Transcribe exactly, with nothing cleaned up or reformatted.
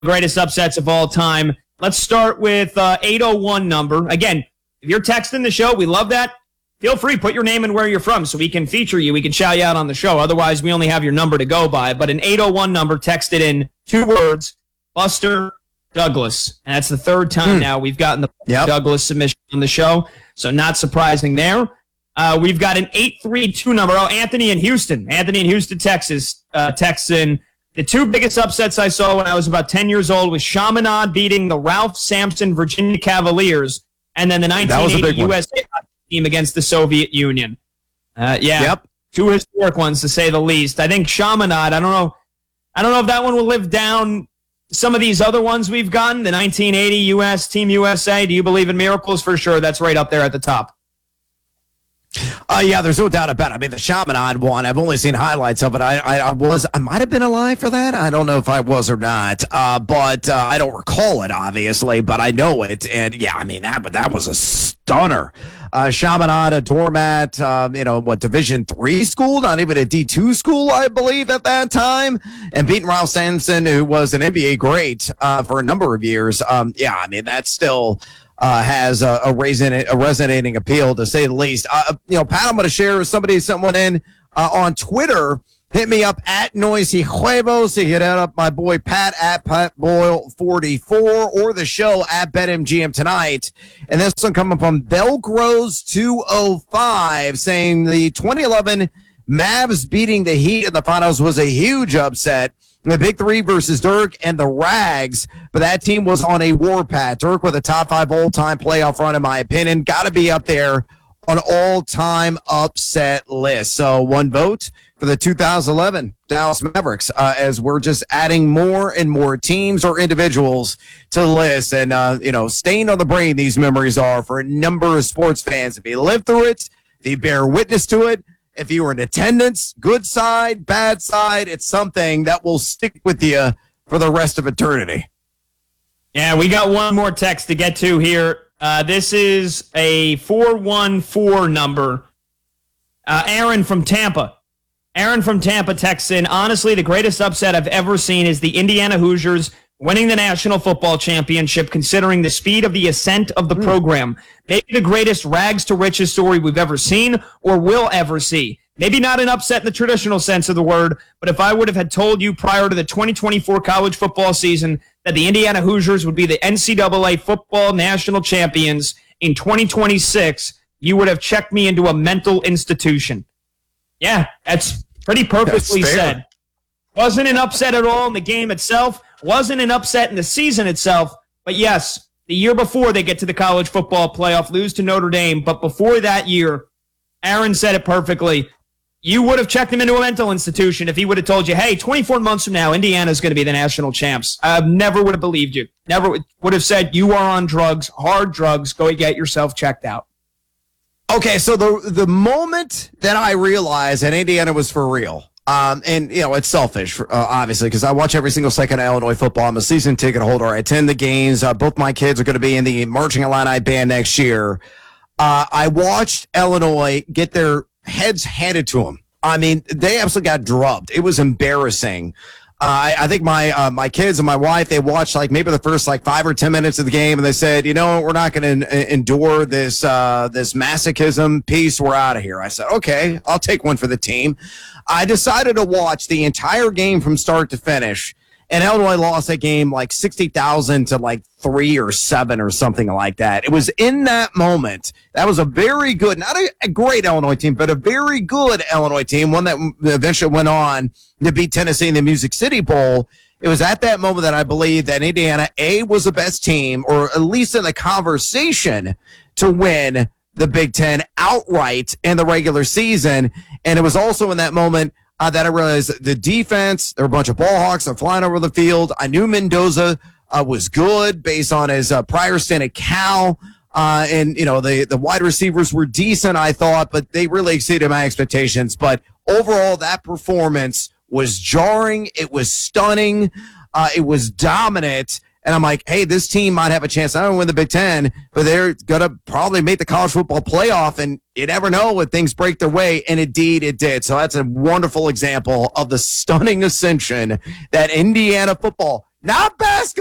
greatest upsets of all time. Let's start with uh, eight oh one number. Again, if you're texting the show, we love that. Feel free, put your name and where you're from so we can feature you. We can shout you out on the show. Otherwise, we only have your number to go by. But an eight oh one number, texted in two words, Buster Douglas. And that's the third time hmm. now we've gotten the yep. Douglas submission on the show. So not surprising there. Uh, we've got an eight three two number. Oh, Anthony in Houston. Anthony in Houston, Texas, uh, texts in. The two biggest upsets I saw when I was about ten years old was Chaminade beating the Ralph Sampson Virginia Cavaliers, and then the nineteen eighty U S A team against the Soviet Union. Uh, yeah, yep. Two historic ones to say the least. I think Chaminade, I don't know, I don't know if that one will live down some of these other ones we've gotten. The nineteen eighty U S Team U S A. Do you believe in miracles? For sure, that's right up there at the top. Uh, yeah, there's no doubt about it. I mean, the Chaminade one, I've only seen highlights of it. I, I, I was, I might have been alive for that. I don't know if I was or not. Uh, but uh, I don't recall it, obviously, but I know it. And yeah, I mean, that, but that was a stunner. Uh, Chaminade, a doormat, um, you know, what, Division three school, not even a D two school, I believe, at that time. And beating Ralph Sampson, who was an N B A great uh, for a number of years. Um, yeah, I mean, that's still... Uh, has a, a, reason, a resonating appeal, to say the least. Uh, you know, Pat, I'm going to share somebody sent one in uh, on Twitter. Hit me up at Noisy Huevos. You hit up my boy Pat at Pat Boyle forty-four or the show at BetMGM Tonight. And this one coming from Belgrows two oh five saying the twenty eleven Mavs beating the Heat in the finals was a huge upset. The Big Three versus Dirk and the Rags, but that team was on a warpath. Dirk with a top five all-time playoff run, in my opinion. Got to be up there on all-time upset list. So one vote for the two thousand eleven Dallas Mavericks uh, as we're just adding more and more teams or individuals to the list. And, uh, you know, stained on the brain these memories are for a number of sports fans. If you live through it, if you bear witness to it, if you were in attendance, good side, bad side, it's something that will stick with you for the rest of eternity. Yeah, we got one more text to get to here. Uh, this is a four one four number. Uh, Aaron from Tampa. Aaron from Tampa texts in, honestly, the greatest upset I've ever seen is the Indiana Hoosiers winning the National Football Championship, considering the speed of the ascent of the mm. program. Maybe the greatest rags to riches story we've ever seen or will ever see. Maybe not an upset in the traditional sense of the word, but if I would have had told you prior to the twenty twenty-four college football season that the Indiana Hoosiers would be the N C double A football national champions in twenty twenty-six, you would have checked me into a mental institution. Yeah, that's pretty perfectly that's said. Wasn't an upset at all in the game itself. Wasn't an upset in the season itself. But yes, the year before they get to the college football playoff, lose to Notre Dame. But before that year, Aaron said it perfectly. You would have checked him into a mental institution if he would have told you, hey, twenty-four months from now, Indiana's going to be the national champs. I never would have believed you. Never would have said you are on drugs, hard drugs. Go get yourself checked out. Okay, so the the moment that I realized that Indiana was for real, Um, and, you know, it's selfish, uh, obviously, because I watch every single second of Illinois football. I'm a season ticket holder. I attend the games. Uh, both my kids are going to be in the Marching Illini band next year. Uh, I watched Illinois get their heads handed to them. I mean, they absolutely got drubbed. It was embarrassing. Uh, I, I think my uh, my kids and my wife, they watched like maybe the first like five or ten minutes of the game, and they said, you know, we're not going to endure this uh, this masochism piece. We're out of here. I said, okay, I'll take one for the team. I decided to watch the entire game from start to finish, and Illinois lost that game like sixty thousand to like three or seven or something like that. It was in that moment. That was a very good, not a, a great Illinois team, but a very good Illinois team, one that eventually went on to beat Tennessee in the Music City Bowl. It was at that moment that I believe that Indiana, A, was the best team, or at least in the conversation to win the Big Ten outright in the regular season. And it was also in that moment uh, that I realized the defense, there were a bunch of ball hawks, they're flying over the field. I knew Mendoza uh, was good based on his uh, prior stint at Cal. Uh, and, you know, the, the wide receivers were decent, I thought, but they really exceeded my expectations. But overall, that performance was jarring. It was stunning. Uh, it was dominant. And I'm like, hey, this team might have a chance not only to win the Big Ten, but they're going to probably make the college football playoff. And you never know when things break their way. And indeed, it did. So that's a wonderful example of the stunning ascension that Indiana football, not basketball.